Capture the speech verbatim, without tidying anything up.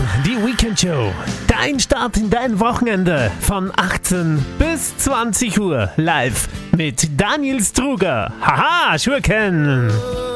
die Weekend Show. Dein Start in dein Wochenende von achtzehn bis zwanzig Uhr live mit Daniel Struger. Haha, Schurken!